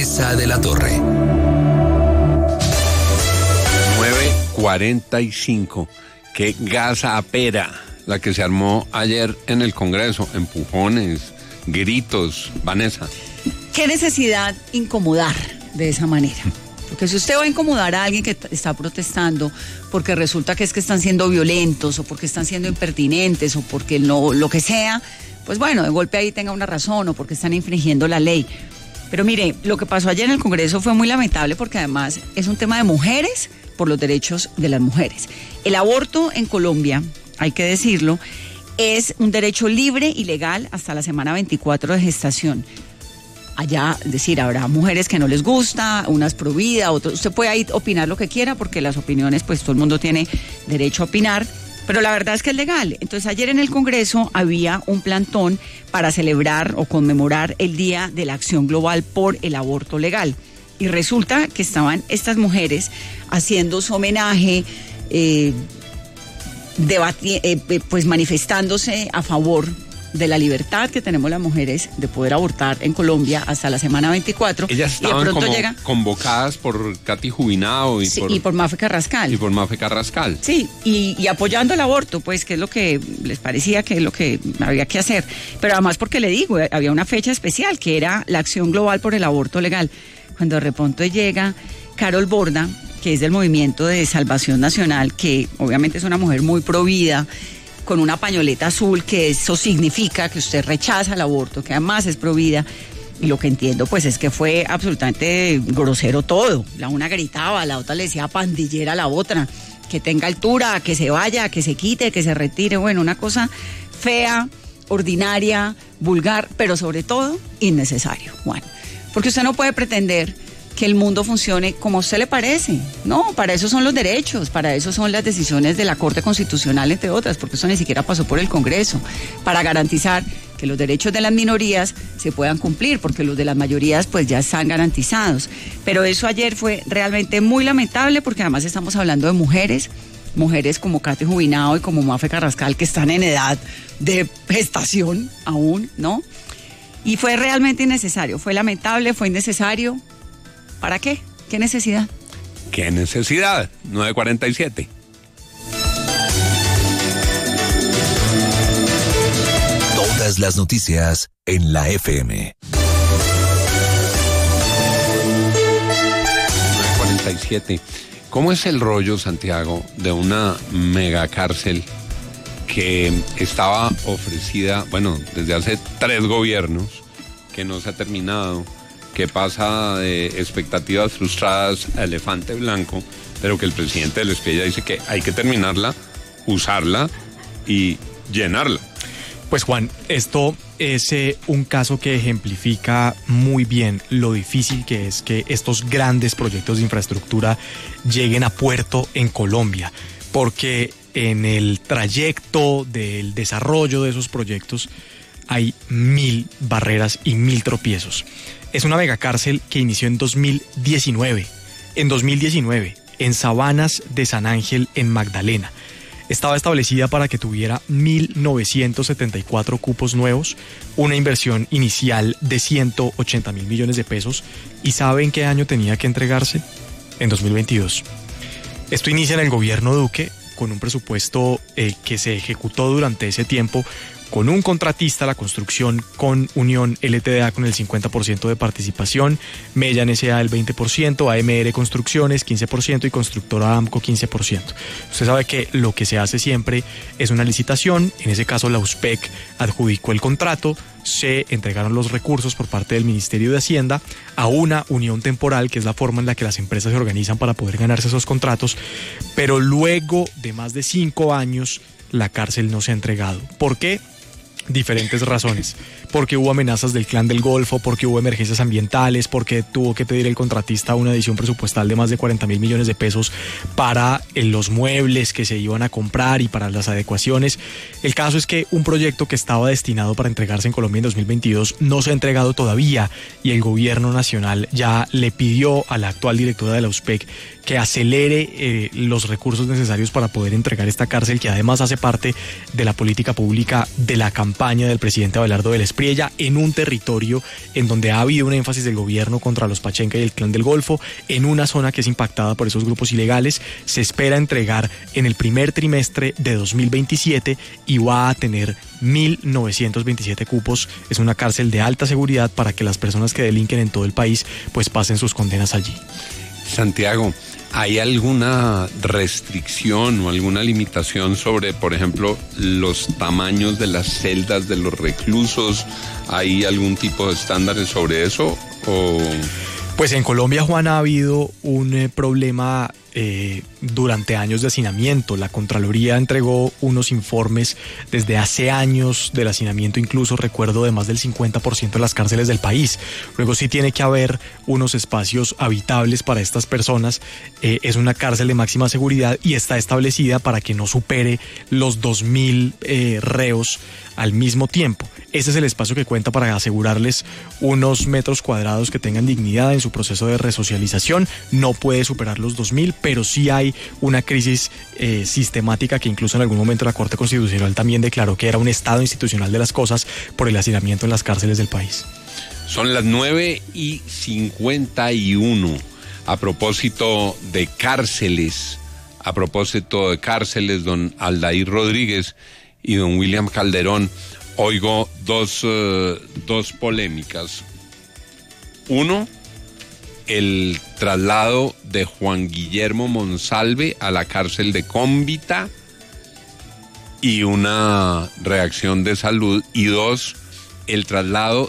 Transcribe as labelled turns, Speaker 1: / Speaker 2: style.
Speaker 1: Mesa de la Torre.
Speaker 2: 9:45. Qué gazapera la que se armó ayer en el Congreso. Empujones, gritos. Vanessa.
Speaker 3: ¿Qué necesidad incomodar de esa manera? Porque si usted va a incomodar a alguien que está protestando porque resulta que es que están siendo violentos o porque están siendo impertinentes o porque no, lo que sea, pues bueno, de golpe ahí tenga una razón o porque están infringiendo la ley. Pero mire, lo que pasó ayer en el Congreso fue muy lamentable porque además es un tema de mujeres por los derechos de las mujeres. El aborto en Colombia, hay que decirlo, es un derecho libre y legal hasta la semana 24 de gestación. Allá, es decir, habrá mujeres que no les gusta, unas pro vida, otros. Usted puede ahí opinar lo que quiera porque las opiniones, pues todo el mundo tiene derecho a opinar, pero la verdad es que es legal. Entonces ayer en el Congreso había un plantón para celebrar o conmemorar el Día de la Acción Global por el Aborto Legal. Y resulta que estaban estas mujeres haciendo su homenaje, pues manifestándose a favor de la libertad que tenemos las mujeres de poder abortar en Colombia hasta la semana 24.
Speaker 2: Ellas estaban como convocadas por Katy Jubinao
Speaker 3: y por Mafe Carrascal. Sí, y apoyando el aborto, pues que es lo que les parecía que es lo que había que hacer. Pero además porque le digo, había una fecha especial que era la Acción Global por el Aborto Legal. Cuando de repente llega Carol Borda, que es del Movimiento de Salvación Nacional, que obviamente es una mujer muy provida, con una pañoleta azul, que eso significa que usted rechaza el aborto, que además es provida. Y lo que entiendo, pues, es que fue absolutamente grosero todo. La una gritaba, la otra le decía pandillera a la otra, que tenga altura, que se vaya, que se quite, que se retire. Bueno, una cosa fea, ordinaria, vulgar, pero sobre todo innecesario. Bueno, porque usted no puede pretender que el mundo funcione como a usted le parece. No, para eso son los derechos, para eso son las decisiones de la Corte Constitucional, entre otras, porque eso ni siquiera pasó por el Congreso, para garantizar que los derechos de las minorías se puedan cumplir, porque los de las mayorías pues ya están garantizados. Pero eso ayer fue realmente muy lamentable, porque además estamos hablando de mujeres como Katy Jubinao y como Mafe Carrascal, que están en edad de gestación aún, ¿no? Y fue realmente innecesario, fue lamentable, fue innecesario. ¿Para qué? ¿Qué necesidad?
Speaker 2: ¿Qué necesidad? 9:47.
Speaker 1: Todas las noticias en la FM.
Speaker 2: 9:47. ¿Cómo es el rollo, Santiago, de una megacárcel que estaba ofrecida, bueno, desde hace 3 gobiernos, que no se ha terminado, que pasa de expectativas frustradas a elefante blanco, pero que el presidente del Espella dice que hay que terminarla, usarla y llenarla?
Speaker 4: Pues Juan, esto es un caso que ejemplifica muy bien lo difícil que es que estos grandes proyectos de infraestructura lleguen a puerto en Colombia, porque en el trayecto del desarrollo de esos proyectos hay 1000 barreras y 1000 tropiezos. Es una megacárcel que inició en 2019. En Sabanas de San Ángel, en Magdalena. Estaba establecida para que tuviera 1.974 cupos nuevos, una inversión inicial de 180.000 millones de pesos. ¿Y sabe en qué año tenía que entregarse? En 2022. Esto inicia en el gobierno Duque, con un presupuesto que se ejecutó durante ese tiempo, con un contratista, la construcción con Unión LTDA con el 50% de participación, Mellan S.A. el 20%, AMR Construcciones 15% y Constructora AMCO 15%. Usted sabe que lo que se hace siempre es una licitación, en ese caso la USPEC adjudicó el contrato, se entregaron los recursos por parte del Ministerio de Hacienda a una unión temporal, que es la forma en la que las empresas se organizan para poder ganarse esos contratos, pero luego de más de 5 años la cárcel no se ha entregado. ¿Por qué? Diferentes razones. Porque hubo amenazas del Clan del Golfo, porque hubo emergencias ambientales, porque tuvo que pedir el contratista una adición presupuestal de más de 40.000 millones de pesos para los muebles que se iban a comprar y para las adecuaciones. El caso es que un proyecto que estaba destinado para entregarse en Colombia en 2022 no se ha entregado todavía, y el gobierno nacional ya le pidió a la actual directora de la USPEC que acelere los recursos necesarios para poder entregar esta cárcel, que además hace parte de la política pública de la campaña del presidente Abelardo del Espriella, en un territorio en donde ha habido un énfasis del gobierno contra los Pachenca y el Clan del Golfo, en una zona que es impactada por esos grupos ilegales. Se espera entregar en el primer trimestre de 2027 y va a tener 1.927 cupos. Es una cárcel de alta seguridad para que las personas que delinquen en todo el país pues pasen sus condenas allí.
Speaker 2: Santiago, ¿hay alguna restricción o alguna limitación sobre, por ejemplo, los tamaños de las celdas de los reclusos? ¿Hay algún tipo de estándares sobre eso?
Speaker 4: Pues en Colombia, Juan, ha habido un problema durante años de hacinamiento. La Contraloría entregó unos informes desde hace años del hacinamiento, incluso recuerdo de más del 50% de las cárceles del país. Luego sí tiene que haber unos espacios habitables para estas personas. Es una cárcel de máxima seguridad y está establecida para que no supere los 2.000 reos al mismo tiempo. Ese es el espacio que cuenta para asegurarles unos metros cuadrados que tengan dignidad en su proceso de resocialización. No puede superar los 2.000, pero sí hay una crisis sistemática que incluso en algún momento la Corte Constitucional también declaró que era un estado institucional de las cosas por el hacinamiento en las cárceles del país.
Speaker 2: Son las 9:51. A propósito de cárceles, don Aldair Rodríguez y don William Calderón, oigo dos polémicas. Uno, el traslado de Juan Guillermo Monsalve a la cárcel de Cómbita y una reacción de salud. Y dos, el traslado